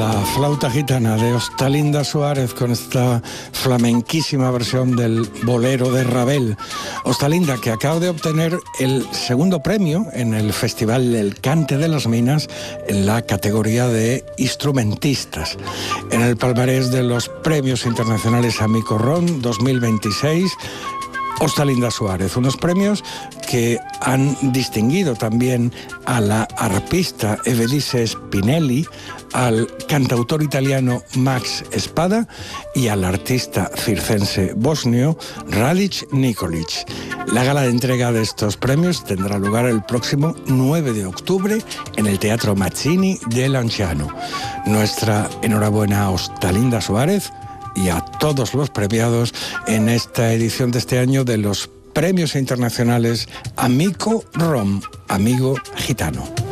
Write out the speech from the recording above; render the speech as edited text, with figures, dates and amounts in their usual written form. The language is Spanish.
La flauta gitana de Ostalinda Suárez con esta flamenquísima versión del bolero de Ravel. Ostalinda, que acaba de obtener el segundo premio en el Festival del Cante de las Minas en la categoría de instrumentistas. En el palmarés de los premios internacionales Amico Ron 2026, Ostalinda Suárez, unos premios que han distinguido también a la arpista Evedice Spinelli, al cantautor italiano Max Spada y al artista circense bosnio Radic Nikolic. La gala de entrega de estos premios tendrá lugar el próximo 9 de octubre en el Teatro Mazzini de Lanciano. Nuestra enhorabuena a Ostalinda Suárez y a todos los premiados en esta edición de este año de los Premios Internacionales Amico Rom, Amigo Gitano.